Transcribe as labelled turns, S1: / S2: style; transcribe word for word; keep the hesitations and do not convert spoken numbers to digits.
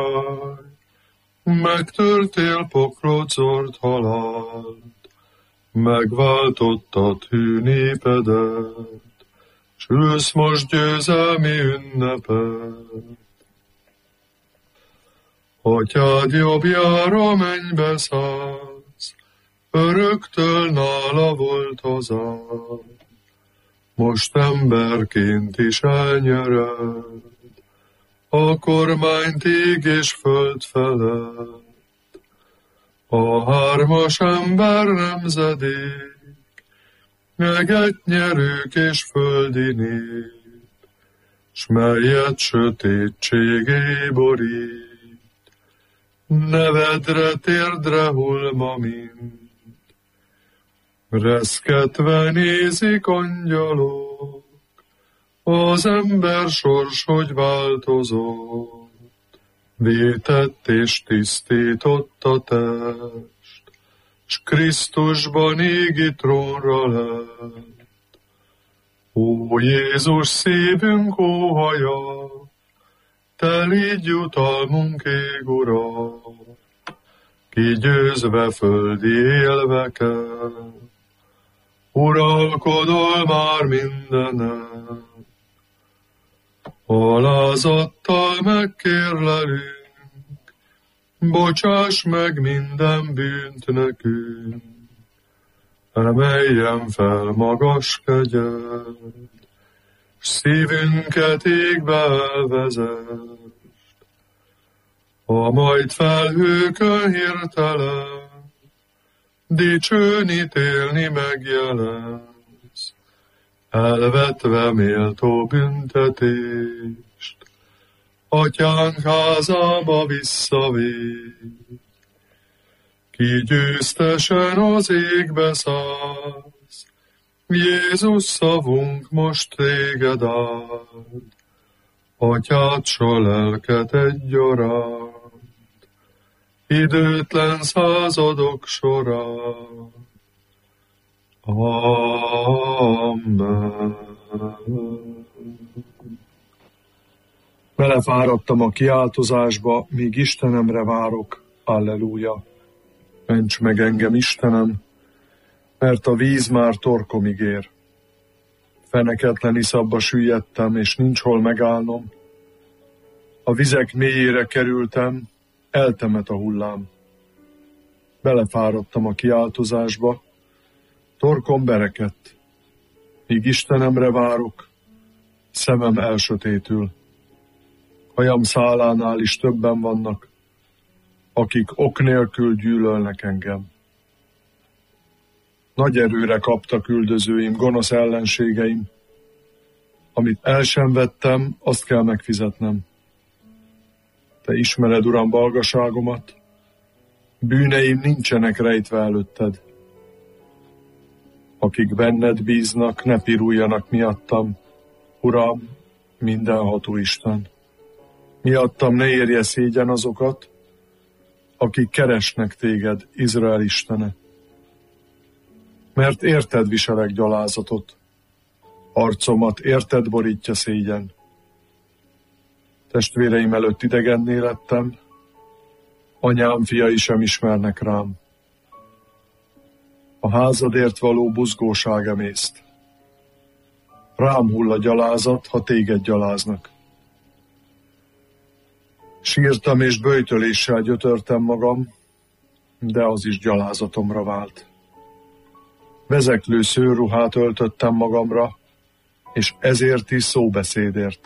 S1: Megtörtél pokrócort halált, megváltottad hű népedet, s ülsz most győzelmi ünnepet. Atyád jobbjára mennybe szállsz, öröktől nála volt hazád, most emberként is elnyered a kormányt ég és föld felett. A hármas ember nemzedék, meget nyerők és földi nép, s melyet sötétségé borít, nevedre térdre hull ma mind. Reszketve nézik angyalok, az ember sors, hogy változott, vétett és tisztított a test, s Krisztusban égi trónra lett. Ó Jézus, szívünk óhaja, te légy jutalmunk ég, Uram, kigyőzve földi élveket, uralkodol már mindenen. Alázattal megkérlelünk, bocsáss meg minden bűnt nekünk, emeljen fel magas kegyed, s szívünket égbe elvezest. A majd felhőkön hirtelen, dicsőn ítélni megjelensz, elvetve méltó büntetést, atyánk házába visszavégy. Ki győztesen az égbe szállsz, Jézus szavunk most téged áld, atyád s a lelket egyaránt, időtlen századok során. Amen.
S2: Belefáradtam a kiáltozásba, míg Istenemre várok. Alleluja. Ments meg engem, Istenem, mert a víz már torkomig ér. Feneketlen iszapba süllyedtem, és nincs hol megállnom. A vizek mélyére kerültem, eltemet a hullám. Belefáradtam a kiáltozásba, torkom berekedt. Míg Istenemre várok, szemem elsötétül. Hajam szálánál is többen vannak, akik ok nélkül gyűlölnek engem. Nagy erőre kaptak üldözőim, gonosz ellenségeim. Amit el sem vettem, azt kell megfizetnem. Te ismered, Uram, balgaságomat, bűneim nincsenek rejtve előtted. Akik benned bíznak, ne piruljanak miattam, Uram, mindenható Isten. Miattam ne érje szégyen azokat, akik keresnek téged, Izrael Istene. Mert érted viselek gyalázatot, arcomat érted borítja szégyen. Testvéreim előtt idegenné lettem, anyám fiai sem ismernek rám. A házadért való buzgóság emészt. Rám hull a gyalázat, ha téged gyaláznak. Sírtam és böjtöléssel gyötörtem magam, de az is gyalázatomra vált. Vezeklő szőrruhát öltöttem magamra, és ezért is szóbeszédért.